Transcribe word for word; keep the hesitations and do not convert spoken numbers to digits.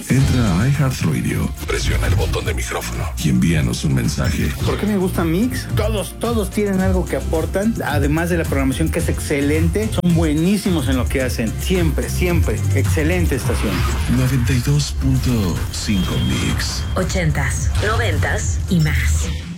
Entra a iHeartRadio, presiona el botón de micrófono y envíanos un mensaje. ¿Por qué me gusta Mix? Todos, todos tienen algo que aportan, además de la programación que es excelente, son buenísimos en lo que hacen. Siempre, siempre. Excelente estación. noventa y dos punto cinco Mix. Ochentas, noventas y más.